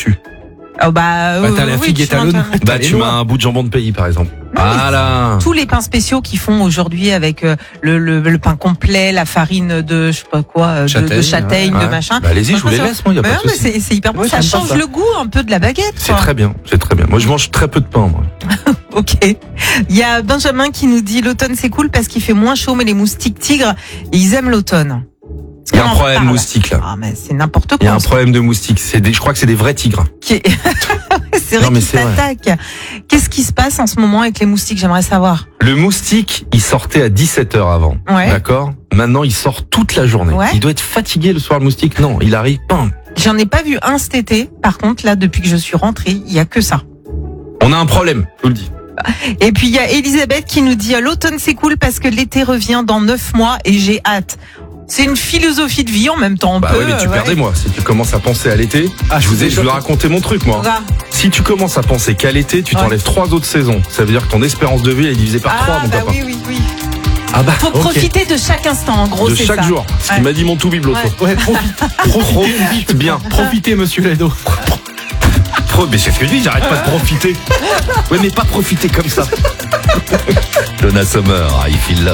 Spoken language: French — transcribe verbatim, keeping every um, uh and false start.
dessus. Oh bah, Bah, t'as la oui, figue tu et t'as mets le- un- Bah tu mets un bout de jambon de pays par exemple. Voilà. Tous les pains spéciaux qu'ils font aujourd'hui avec euh, le, le, le pain complet, la farine de je sais pas quoi, euh, de Châtaigne, de, châtaigne, Ouais. de machin. Bah allez-y, je vous les Franchement, laisse, moi, y a mais pas non, de mais souci. c'est, c'est hyper bon. Ouais, Ça j'aime pas change ça. le goût un peu de la baguette. C'est quoi. très bien, c'est très bien. Moi je mange très peu de pain. Moi. Ok. Il y a Benjamin qui nous dit l'automne c'est cool parce qu'il fait moins chaud, mais les moustiques tigres, ils aiment l'automne. Il y a On un en problème reparle. moustique là. Ah mais c'est n'importe quoi. Il y a un problème de moustique. C'est des, je crois que c'est des vrais tigres. Qui est- c'est vrai Non, mais qu'ils c'est vrai. s'attaquent. Qu'est-ce qui se passe en ce moment avec les moustiques? J'aimerais savoir. Le moustique, il sortait à dix-sept heures avant. Ouais. D'accord. Maintenant, il sort toute la journée. Ouais. Il doit être fatigué le soir, le moustique. Non, il arrive. Bam. J'en ai pas vu un cet été. Par contre, là, depuis que je suis rentrée, il y a que ça. On a un problème, je vous le dis. Et puis il y a Elisabeth qui nous dit l'automne c'est cool parce que l'été revient dans neuf mois et j'ai hâte. C'est une philosophie de vie en même temps. On Bah peut, oui, mais tu euh, perdais ouais. moi. Si tu commences à penser à l'été, Ah, je vous ai, c'est je vous ai raconté mon truc moi. Voilà. Si tu commences à penser qu'à l'été, tu Ouais. t'enlèves trois autres saisons. Ça veut dire que ton espérance de vie est divisée par trois, Ah mon bah copain. oui oui oui. Ah bah. Faut ok. profiter de chaque instant en gros De c'est chaque ça. jour. Ce Ouais. qu'il m'a dit mon tout bibloto. Ouais. Ouais, profite, Profite bien. profitez, monsieur Lado. Pro, mais c'est ce que je dis, j'arrête pas de profiter. Ouais, mais pas profiter comme ça. Donna Summer, I feel love.